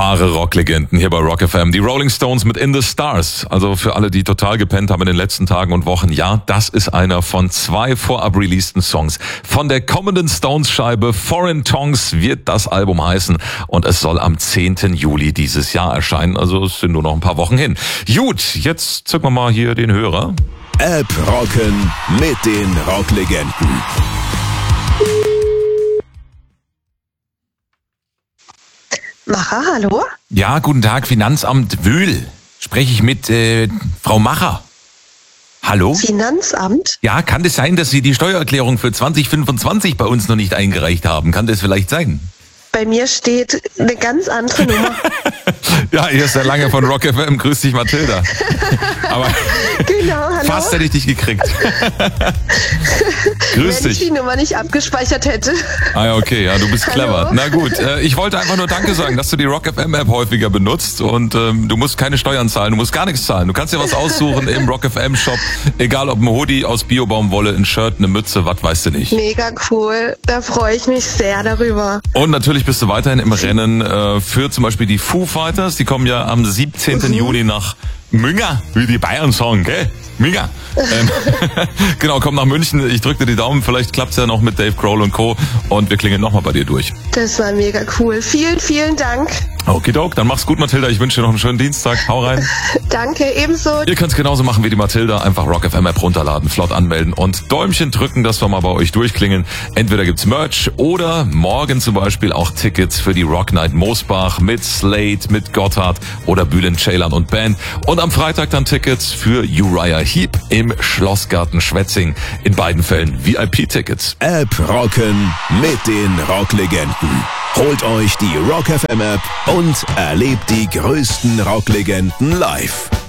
Wahre Rocklegenden hier bei Rock FM. Die Rolling Stones mit In the Stars. Also für alle, die total gepennt haben in den letzten Tagen und Wochen. Ja, das ist einer von 2 vorab releaseden Songs. Von der kommenden Stones-Scheibe Foreign Tongues wird das Album heißen. Und es soll am 10. Juli dieses Jahr erscheinen. Also es sind nur noch ein paar Wochen hin. Gut, jetzt zücken wir mal hier den Hörer. App Rocken mit den Rocklegenden. Macher, hallo? Ja, guten Tag, Finanzamt Wühl. Spreche ich mit Frau Macher? Hallo? Finanzamt? Ja, kann das sein, dass Sie die Steuererklärung für 2025 bei uns noch nicht eingereicht haben? Kann das vielleicht sein? Bei mir steht eine ganz andere Nummer. Ja, hier ist der Lange von Rock FM. Grüß dich, Mathilda. Aber Genau, hallo? fast hätte ich dich gekriegt. Grüß Wenn ich dich. die Nummer nicht abgespeichert hätte. Ah ja, okay, ja, du bist clever. Hallo. Na gut, ich wollte einfach nur Danke sagen, dass du die Rock FM App häufiger benutzt und du musst keine Steuern zahlen, du musst gar nichts zahlen. Du kannst dir was aussuchen im Rock FM Shop, egal ob ein Hoodie aus Biobaumwolle, ein Shirt, eine Mütze, was weißt du nicht. Mega cool. Da freue ich mich sehr darüber. Und natürlich bist du weiterhin im Rennen für zum Beispiel die Foo Fighters. Die kommen ja am 17. Juli nach Münga, wie die Bayern sagen, gell? Münga. Genau, komm nach München. Ich drücke dir die Daumen. Vielleicht klappt's ja noch mit Dave Grohl und Co. Und wir klingeln nochmal bei dir durch. Das war mega cool. Vielen, vielen Dank. Okidok, dann mach's gut, Mathilda. Ich wünsche dir noch einen schönen Dienstag. Hau rein. Danke, ebenso. Ihr könnt's genauso machen wie die Mathilda. Einfach Rock FM App runterladen, flott anmelden und Däumchen drücken, dass wir mal bei euch durchklingeln. Entweder gibt's Merch oder morgen zum Beispiel auch Tickets für die Rock Night Moosbach mit Slade, mit Gotthard oder Bülent Ceylan und Band. Und am Freitag dann Tickets für Uriah Heep im Schlossgarten Schwetzing. In beiden Fällen VIP-Tickets. App Rocken mit den Rocklegenden. Holt euch die Rock FM App und erlebt die größten Rocklegenden live.